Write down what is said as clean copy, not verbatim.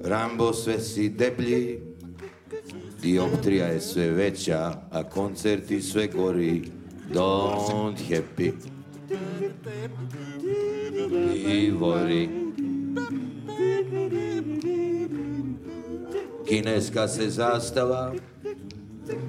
Rambo sve si deblji, dioptrija je sve veća, a koncerti sve gori. Don't happy i vori. Kineska se zastava